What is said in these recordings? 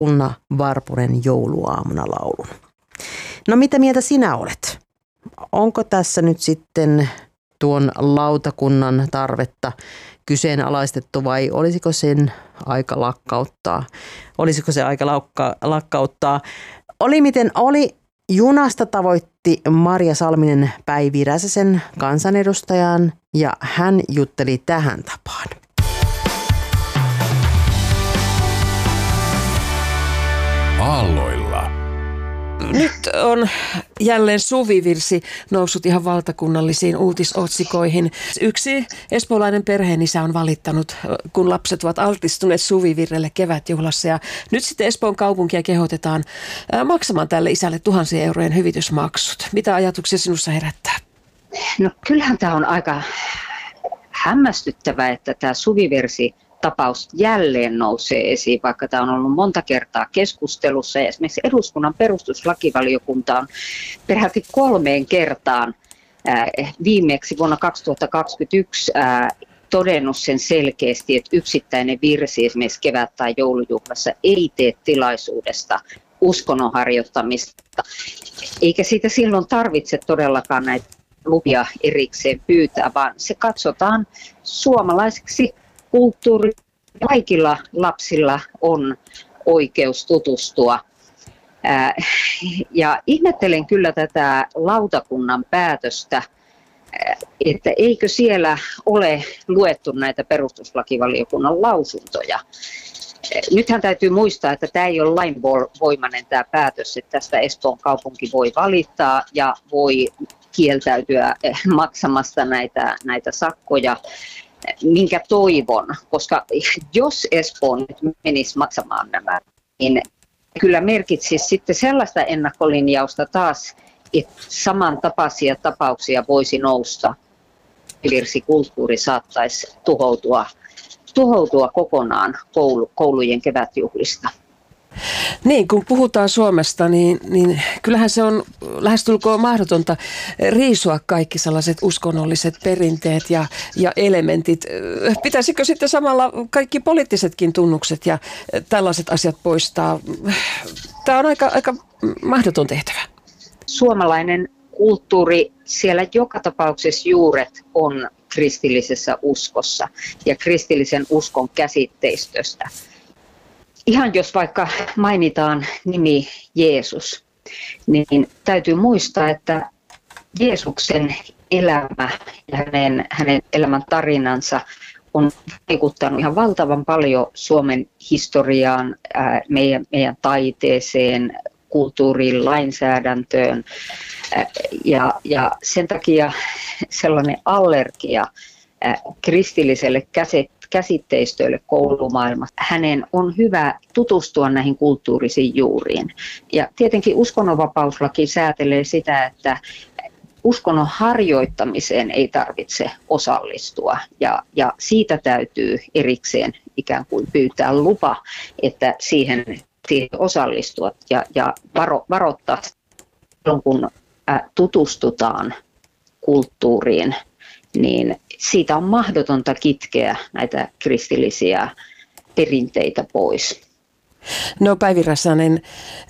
Unna Varpunen jouluaamuna laulun. No mitä mieltä sinä olet? Onko tässä nyt sitten tuon lautakunnan tarvetta kyseenalaistettu vai olisiko sen aika lakkauttaa? Olisiko se aika lakkauttaa? Oli miten oli, junasta tavoitti Marja Salminen Päivi Räsäsen kansanedustajan ja hän jutteli tähän tapaan. Aalloilla. Nyt on jälleen suvivirsi noussut ihan valtakunnallisiin uutisotsikoihin. Yksi espoolainen perheenisä on valittanut, kun lapset ovat altistuneet suvivirrelle kevätjuhlassa. Ja nyt sitten Espoon kaupunkia kehotetaan maksamaan tälle isälle 1,000 eurojen hyvitysmaksut. Mitä ajatuksia sinussa herättää? No kyllähän tämä on aika hämmästyttävää, että tämä suvivirsi tapaus jälleen nousee esiin, vaikka tämä on ollut monta kertaa keskustelussa. Ja esimerkiksi eduskunnan perustuslakivaliokunta on peräti 3 kertaan viimeksi vuonna 2021 todennut sen selkeästi, että yksittäinen virsi esimerkiksi kevät- tai joulujuhlassa ei tee tilaisuudesta uskonnon harjoittamista. Eikä siitä silloin tarvitse todellakaan näitä lupia erikseen pyytää, vaan se katsotaan suomalaiseksi kulttuuri. Kaikilla lapsilla on oikeus tutustua. Ja ihmettelen kyllä tätä lautakunnan päätöstä, että eikö siellä ole luettu näitä perustuslakivaliokunnan lausuntoja. Nythän täytyy muistaa, että tämä ei ole lainvoimainen tämä päätös, että tästä Espoon kaupunki voi valittaa ja voi kieltäytyä maksamasta näitä sakkoja. Minkä toivon, koska jos Espoo nyt menisi maksamaan nämä, niin kyllä merkitsisi sitten sellaista ennakkolinjausta taas, että samantapaisia tapauksia voisi nousta. Virsikulttuuri saattaisi tuhoutua kokonaan koulujen kevätjuhlista. Niin, kun puhutaan Suomesta, niin kyllähän se on lähestulkoon mahdotonta riisua kaikki sellaiset uskonnolliset perinteet ja elementit. Pitäisikö sitten samalla kaikki poliittisetkin tunnukset ja tällaiset asiat poistaa? Tämä on aika mahdoton tehtävä. Suomalainen kulttuuri, siellä joka tapauksessa juuret on kristillisessä uskossa ja kristillisen uskon käsitteistöstä. Ihan jos vaikka mainitaan nimi Jeesus, niin täytyy muistaa, että Jeesuksen elämä ja hänen elämän tarinansa on vaikuttanut ihan valtavan paljon Suomen historiaan, meidän taiteeseen, kulttuuriin, lainsäädäntöön. Ja sen takia sellainen allergia kristilliselle käsitteistöille koulumaailmassa. Hänen on hyvä tutustua näihin kulttuurisiin juuriin. Ja tietenkin uskonnonvapauslaki säätelee sitä, että uskonnon harjoittamiseen ei tarvitse osallistua. Ja siitä täytyy erikseen ikään kuin pyytää lupa, että siihen osallistua ja varoittaa silloin, kun tutustutaan kulttuuriin, niin siitä on mahdotonta kitkeä näitä kristillisiä perinteitä pois. No Päivi Räsänen,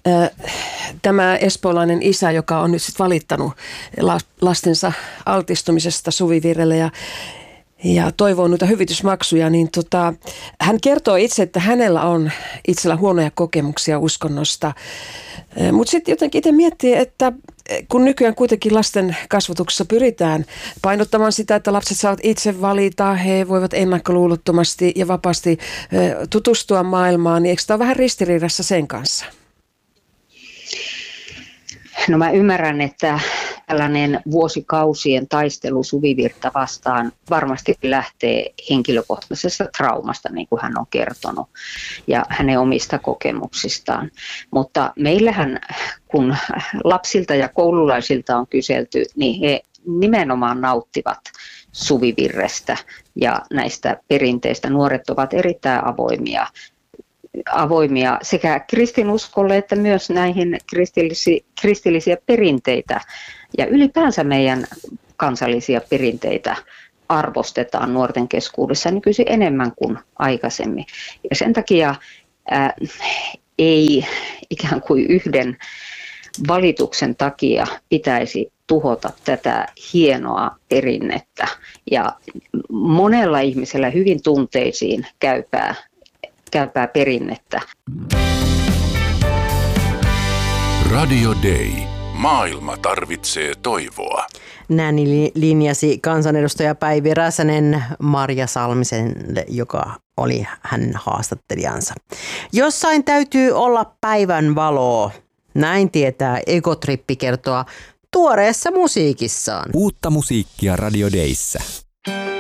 tämä espoolainen isä, joka on nyt sitten valittanut lastensa altistumisesta suvivirrelle ja toivoo noita hyvitysmaksuja, niin hän kertoo itse, että hänellä on itsellä huonoja kokemuksia uskonnosta. Mutta sitten jotenkin itse miettii, että kun nykyään kuitenkin lasten kasvatuksessa pyritään painottamaan sitä, että lapset saavat itse valita, he voivat ennakkoluulottomasti ja vapaasti tutustua maailmaan, niin eikö tämä ole vähän ristiriidassa sen kanssa? No mä ymmärrän, että tällainen vuosikausien taistelu suvivirta vastaan varmasti lähtee henkilökohtaisesta traumasta, niin kuin hän on kertonut, ja hänen omista kokemuksistaan. Mutta meillähän, kun lapsilta ja koululaisilta on kyselty, niin he nimenomaan nauttivat suvivirrestä ja näistä perinteistä. Nuoret ovat erittäin avoimia sekä kristinuskolle että myös näihin kristillisiä perinteitä ja ylipäänsä meidän kansallisia perinteitä arvostetaan nuorten keskuudessa nykyisin enemmän kuin aikaisemmin. Ja sen takia ei ikään kuin yhden valituksen takia pitäisi tuhota tätä hienoa perinnettä ja monella ihmisellä hyvin tunteisiin käypää perinnettä. Radio Day. Maailma tarvitsee toivoa. Näin linjasi kansanedustaja Päivi Räsänen Marja Salmiselle, joka oli hänen haastattelijansa. Jossain täytyy olla päivän valoa. Näin tietää Egotrippi kertoa tuoreessa musiikissaan. Uutta musiikkia Radio Dayssä.